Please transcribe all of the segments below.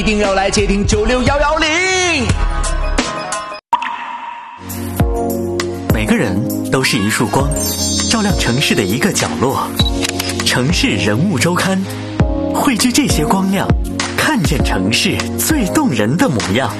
一定要来接听96110。 每个人都是一束光，照亮城市的一个角落。城市人物周刊，汇聚这些光亮，看见城市最动人的模样。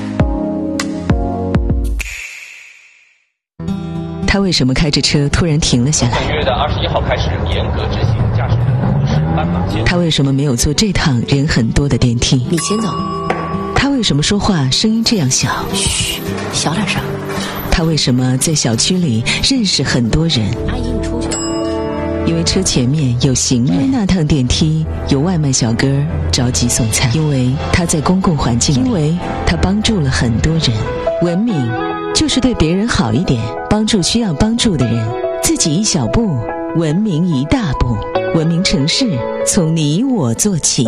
他为什么开着车突然停了下来？ 本月的21号开始严格执行驾驶人无视斑马线。 他为什么没有坐这趟人很多的电梯？ 你先走。 他为什么说话声音这样小？ 嘘，小点声。 他为什么在小区里认识很多人？ 阿姨，你出去。 因为车前面有行人，因为那趟电梯有外卖小哥着急送餐，因为他在公共环境里，因为他帮助了很多人。文明就是对别人好一点，帮助需要帮助的人，自己一小步，文明一大步。文明城市从你我做起。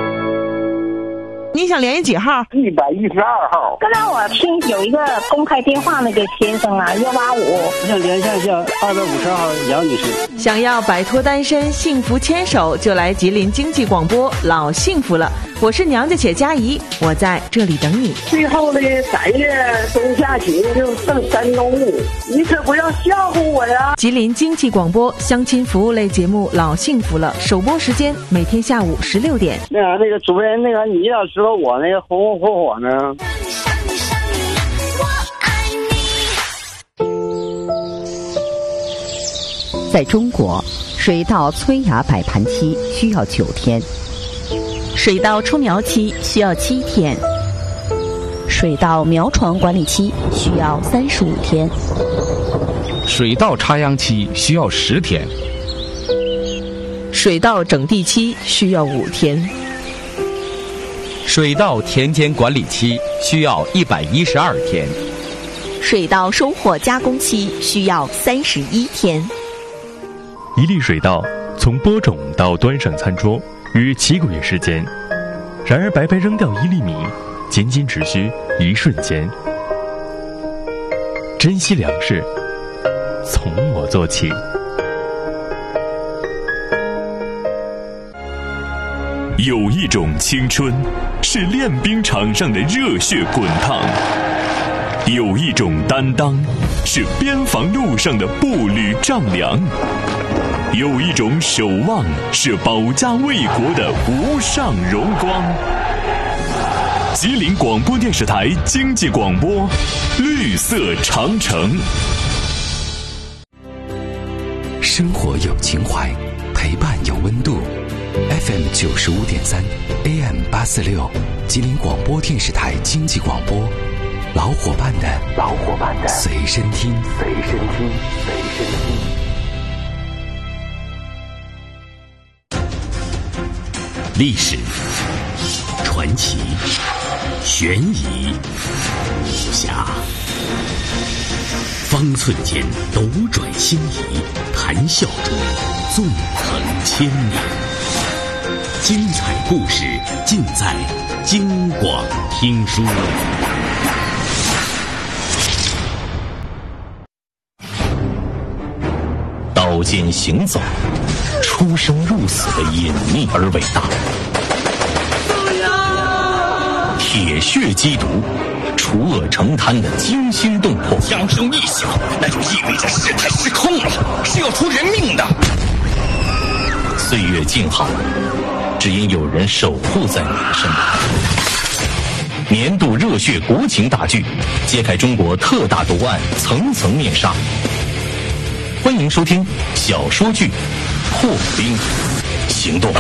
你想联系几号 ？112号。 刚才我听有一个公开电话那个先生啊，185。 我想连线一下252号杨女士。 想要摆脱单身，幸福牵手，就来吉林经济广播，老幸福了。我是娘家且佳怡，我在这里等你。 最后的3月中下旬就剩山东，你可不要吓唬我呀！ 吉林经济广播相亲服务类节目《老幸福了》，首播时间每天下午16点。 那个主持人，你要知道我那个红红火火呢。 在中国，水稻催芽摆盘期需要9天， 水稻出苗期需要7天，水稻苗床管理期需要35天， 水稻插秧期需要10天， 水稻整地期需要5天， 水稻田间管理期需要112天， 水稻收获加工期需要31天。 一粒水稻从播种到端上餐桌约7个月时间，然而白白扔掉1粒米，仅仅只需1瞬间。珍惜粮食，从我做起。 有一种青春是练兵场上的热血滚烫，有一种担当是边防路上的步履丈量，有一种守望是保家卫国的无上荣光。吉林广播电视台经济广播，绿色长城。 生活有情怀，陪伴有温度。FM 95.3 AM 846，吉林广播电视台经济广播，老伙伴的随身听。 历史、传奇、悬疑、武侠，方寸间斗转星移，谈笑中纵横千年。精彩故事尽在京广听书。刀剑行走，出生入死的隐秘而伟大。铁血缉毒，除恶成滩的惊心动魄。枪声一响，那就意味着事态失控了，是要出人命的。岁月静好，只因有人守护在你的身旁。年度热血国情大剧，揭开中国特大毒案层层面纱。欢迎收听小说剧《破冰行动》。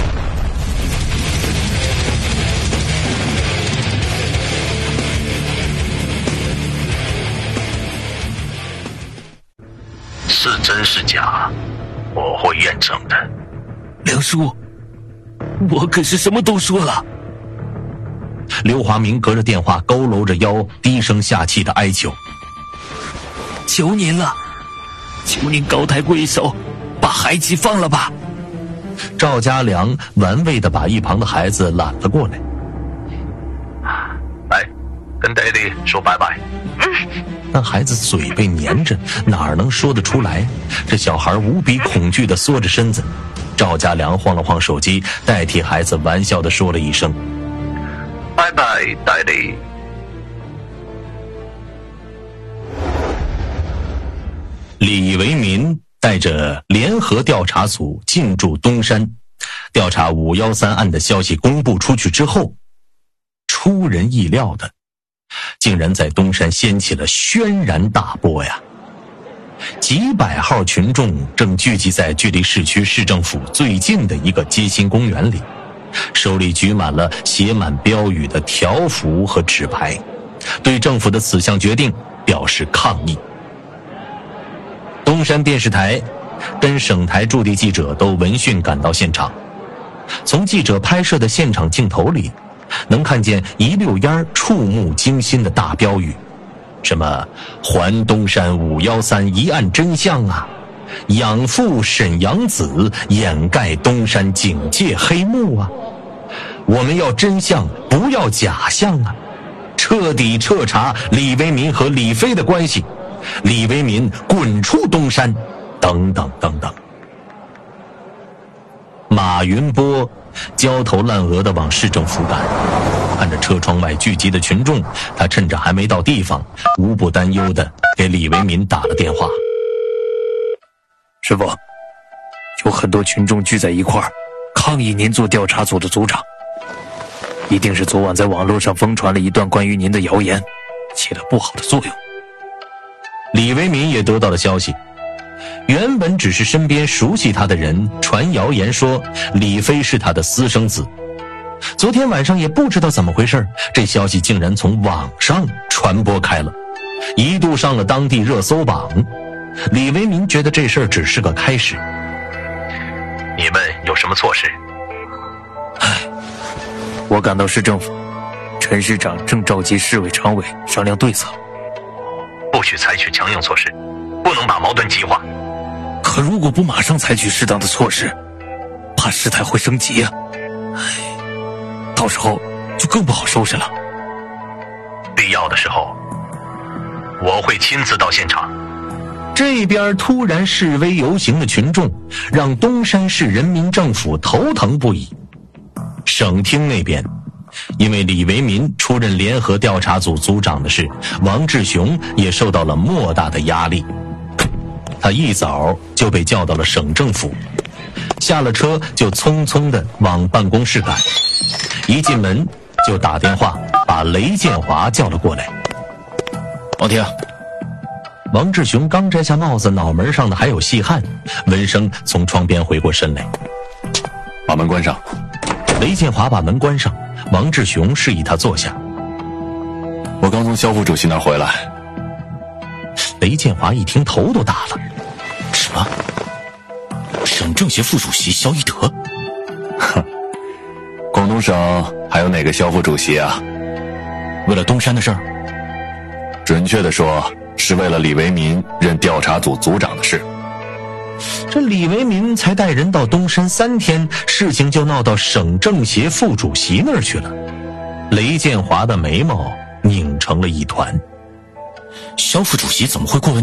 是真是假，我会验证的。 梁叔，我可是什么都说了。 刘华明隔着电话佝偻着腰，低声下气的哀求： 求您了，求您高抬贵手，把孩子放了吧。 赵家良玩味地把一旁的孩子揽了过来。来，跟爹地说拜拜。但孩子嘴被粘着，哪能说得出来？这小孩无比恐惧地缩着身子。赵家良晃了晃手机，代替孩子玩笑地说了一声： 拜拜，代理。李维民带着联合调查组进驻东山，调查513案的消息公布出去之后，出人意料的，竟然在东山掀起了轩然大波呀！几百号群众正聚集在距离市区市政府最近的一个街心公园里，手里举满了写满标语的条幅和纸牌，对政府的此项决定表示抗议。东山电视台跟省台驻地记者都闻讯赶到现场，从记者拍摄的现场镜头里，能看见一溜烟触目惊心的大标语，什么还东山513一案真相啊，养父沈阳子掩盖东山警戒黑幕啊，我们要真相不要假象啊，彻底彻查李维民和李飞的关系，李维民滚出东山，等等等等。马云波焦头烂额地往市政府赶，看着车窗外聚集的群众，他趁着还没到地方，无不担忧地给李维民打了电话。 师傅，有很多群众聚在一块儿，抗议您做调查组的组长，一定是昨晚在网络上疯传了一段关于您的谣言，起了不好的作用。 李维民也得到了消息，原本只是身边熟悉他的人传谣言说李飞是他的私生子，昨天晚上也不知道怎么回事，这消息竟然从网上传播开了，一度上了当地热搜榜。李维民觉得这事儿只是个开始。 你们有什么措施？ 我赶到市政府，陈市长正召集市委常委商量对策。 不许采取强硬措施，不能把矛盾激化。 可如果不马上采取适当的措施，怕事态会升级啊！到时候就更不好收拾了。 必要的时候，我会亲自到现场。 这边突然示威游行的群众让东山市人民政府头疼不已。省厅那边，因为李维民出任联合调查组组长的事，王志雄也受到了莫大的压力。他一早就被叫到了省政府，下了车就匆匆地往办公室赶，一进门就打电话把雷建华叫了过来。 王婷， 王志雄刚摘下帽子，脑门上的还有细汗，闻声从窗边回过身来， 把门关上。 雷建华把门关上，王志雄示意他坐下。 我刚从肖副主席那儿回来。 雷建华一听头都大了， 什么？省政协副主席肖一德？哼，广东省还有哪个肖副主席啊？为了东山的事儿？准确的说，是为了李维民任调查组组长的事。 这李维民才带人到东山3天，事情就闹到省政协副主席那儿去了。雷建华的眉毛拧成了一团。 肖副主席怎么会过问